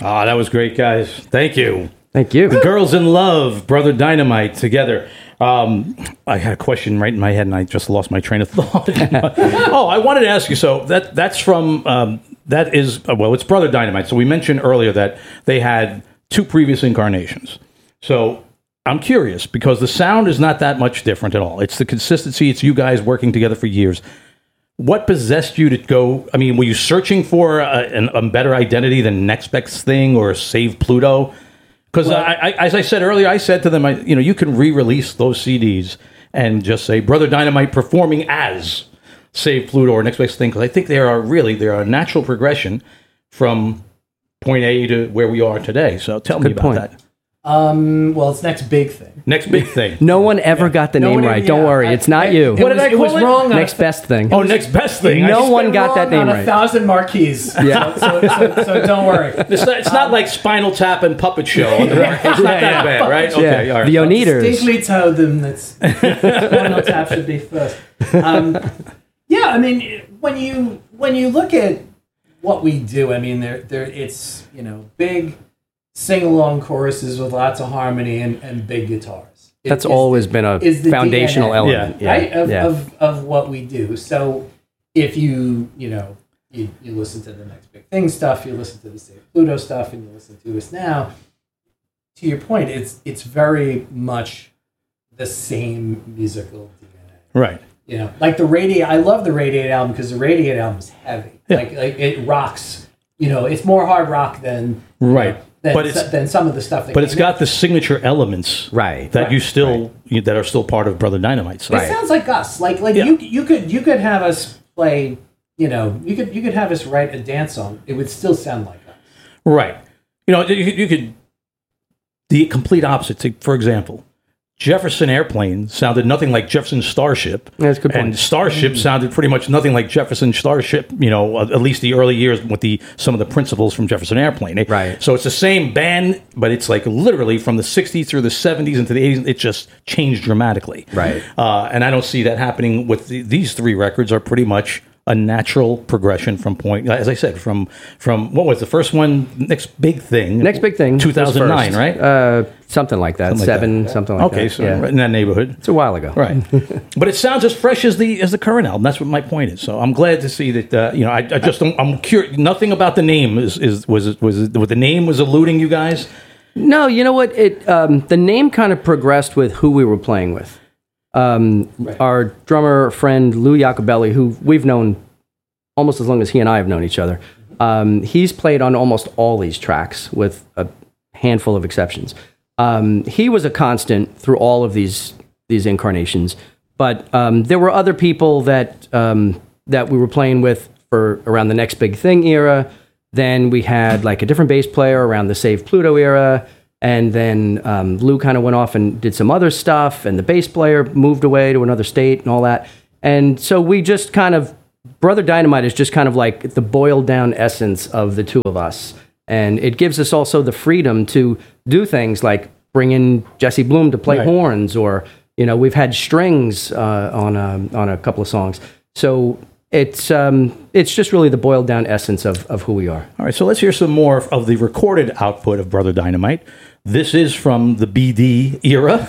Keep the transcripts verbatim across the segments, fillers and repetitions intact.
Oh, that was great, guys. Thank you. Thank you. The Girls in Love, Brother Dynamite, together. Um, I had a question right in my head, and I just lost my train of thought. Oh, I wanted to ask you. So that that's from um, that is uh, well, it's Brother Dynamite. So we mentioned earlier that they had two previous incarnations. So I'm curious because the sound is not that much different at all. It's the consistency. It's you guys working together for years. What possessed you to go? I mean, were you searching for a, an, a better identity than Next Best Thing or Save Pluto? Because well, I, I, as I said earlier, I said to them, I, you know, you can re-release those C Ds and just say Brother Dynamite performing as Save Pluto or Next Best Thing, because I think they are really they are a natural progression from point A to where we are today. So tell me Good about point. that. Um, well, it's Next Big Thing. Next Big Thing. No one ever yeah. got the name Nobody, right. Yeah, Don't worry, I, it's not I, you. It What was, did I it was call it? wrong. Next Best Thing. Oh, Next Best Thing. No I one got that name on right. a thousand marquees. Yeah. So, so, so, so don't worry. It's not, it's not like Spinal Tap and Puppet Show. On the market. It's not that bad, right? Okay, Yeah. all right. The Oneaters. Distinctly told them that Spinal Tap should be first. Um, yeah, I mean, when you when you look at what we do, I mean, there there it's you know big sing-along choruses with lots of harmony and, and big guitars. It That's is always the, been a is the foundational D N A, element, yeah. right? Of, Yeah. of of what we do. So if you you know you, you listen to the Next Big Thing stuff, you listen to the Save Pluto stuff, and you listen to us now. To your point, it's it's very much the same musical D N A. Right. You know, like the Radiate. I love the Radiate album because the Radiate album is heavy. Yeah. Like like it rocks. You know, it's more hard rock than Right. Than, But it's- than some of the stuff. That But it's came got out. the signature elements Right. that Right. you still you, that are still part of Brother Dynamite. So. It sounds like us. Like like Yeah. you you could you could have us play. You know, you could you could have us write a dance song. It would still sound like us. Right. You know, you, you could the complete opposite. Take, for example, Jefferson Airplane sounded nothing like Jefferson Starship. That's a good point. And Starship sounded pretty much nothing like Jefferson Starship, you know, at least the early years with the some of the principles from Jefferson Airplane. It- Right. So it's the same band, but it's like literally from the sixties through the seventies into the eighties, it just changed dramatically. Right. Uh, and I don't see that happening with the, these three records are pretty much a natural progression from point, as I said, from from what was the first one? Next Big Thing. Next Big Thing. two thousand nine, was first. right? Uh, something like that. Something like Seven, that. something like Okay, that. so yeah. right in that neighborhood. It's a while ago. Right. But it sounds as fresh as the as the current album. That's what my point is. So I'm glad to see that, uh, you know, I, I just don't, I'm curious. Nothing about the name is, is was, was, was the name was eluding you guys? No, you know what? It um, the name kind of progressed with who we were playing with. Um, Right. Our drummer friend Lou Iacobelli, who we've known almost as long as he and I have known each other, um, he's played on almost all these tracks with a handful of exceptions. Um, he was a constant through all of these these incarnations, but um, there were other people that um, that we were playing with for around the Next Big Thing era. Then we had like a different bass player around the Save Pluto era. And then um, Lou kind of went off and did some other stuff, and the bass player moved away to another state and all that. And so we just kind of, Brother Dynamite is just kind of like the boiled down essence of the two of us. And it gives us also the freedom to do things like bring in Jesse Bloom to play Right. horns, or, you know, we've had strings uh, on, a, on a couple of songs. So it's um, it's just really the boiled down essence of, of who we are. All right, so let's hear some more of the recorded output of Brother Dynamite. This is from the B D era.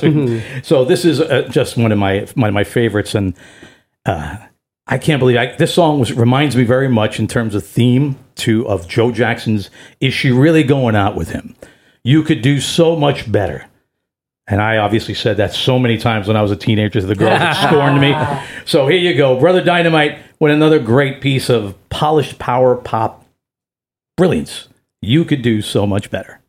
So this is uh, just one of my one of my favorites, and uh, I can't believe I, this song was reminds me very much in terms of theme to of Joe Jackson's "Is She Really Going Out with Him?" You could do so much better. And I obviously said that so many times when I was a teenager to the girls that scorned me. So here you go, Brother Dynamite with another great piece of polished power pop brilliance. You could do so much better.